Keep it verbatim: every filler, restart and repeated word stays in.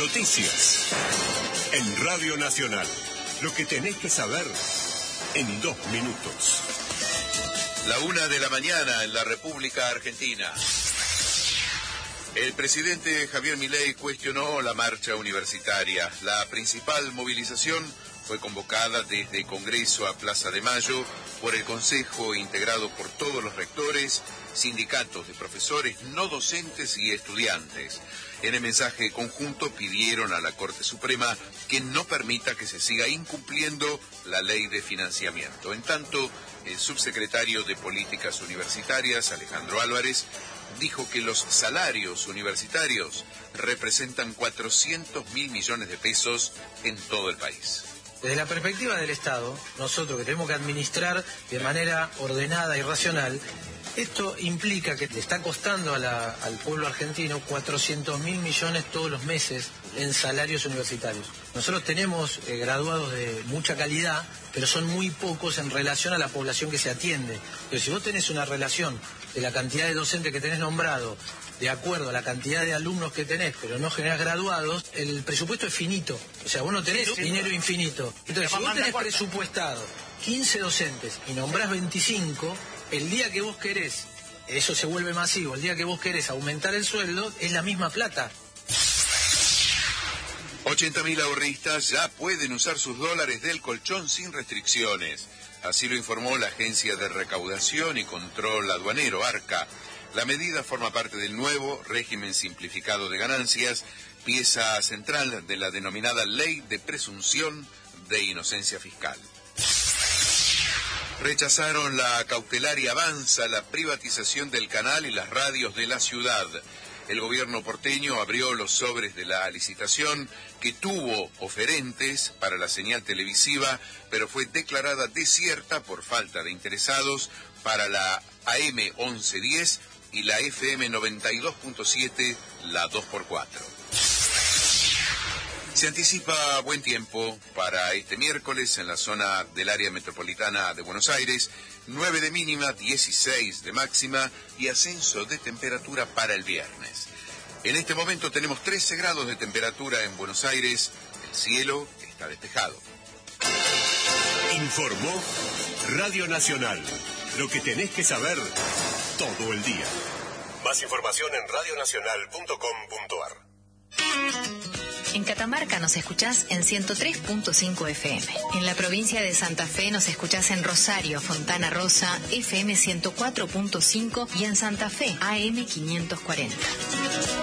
Noticias. En Radio Nacional. Lo que tenés que saber en dos minutos. La una de la mañana en la República Argentina. El presidente Javier Milei cuestionó la marcha universitaria. La principal movilización fue convocada desde Congreso a Plaza de Mayo por el Consejo integrado por todos los rectores, sindicatos de profesores, no docentes y estudiantes. En el mensaje conjunto pidieron a la Corte Suprema que no permita que se siga incumpliendo la ley de financiamiento. En tanto, el subsecretario de Políticas Universitarias, Alejandro Álvarez, dijo que los salarios universitarios representan cuatrocientos mil millones de pesos en todo el país. Desde la perspectiva del Estado, nosotros que tenemos que administrar de manera ordenada y racional, esto implica que le está costando a la, al pueblo argentino cuatrocientos mil millones todos los meses en salarios universitarios. Nosotros tenemos eh, graduados de mucha calidad, pero son muy pocos en relación a la población que se atiende. Pero si vos tenés una relación de la cantidad de docentes que tenés nombrado, de acuerdo a la cantidad de alumnos que tenés, pero no generás graduados, el presupuesto es finito. O sea, vos no tenés sí, sí, dinero sí. infinito. Entonces, si vos tenés presupuestado quince docentes y nombrás veinticinco, el día que vos querés, eso se vuelve masivo, el día que vos querés aumentar el sueldo, es la misma plata. ochenta mil ahorristas ya pueden usar sus dólares del colchón sin restricciones. Así lo informó la Agencia de Recaudación y Control Aduanero, ARCA. La medida forma parte del nuevo régimen simplificado de ganancias, pieza central de la denominada Ley de Presunción de Inocencia Fiscal. Rechazaron la cautelar y avanza la privatización del canal y las radios de la ciudad. El gobierno porteño abrió los sobres de la licitación que tuvo oferentes para la señal televisiva, pero fue declarada desierta por falta de interesados para la A M once diez y la F M noventa y dos punto siete, la dos por cuatro. Se anticipa buen tiempo para este miércoles en la zona del área metropolitana de Buenos Aires, nueve de mínima, dieciséis de máxima y ascenso de temperatura para el viernes. En este momento tenemos trece grados de temperatura en Buenos Aires, el cielo está despejado. Informó Radio Nacional, lo que tenés que saber todo el día. Más información en radio nacional punto com punto a r. En Catamarca nos escuchás en ciento tres punto cinco F M. En la provincia de Santa Fe nos escuchás en Rosario, Fontana Rosa, F M ciento cuatro punto cinco y en Santa Fe, A M quinientos cuarenta.